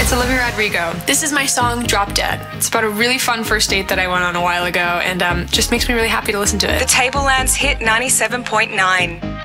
It's Olivia Rodrigo. This is my song, Drop Dead. It's about a really fun first date that I went on a while ago, and just makes me really happy to listen to it. The Tablelands hit 97.9.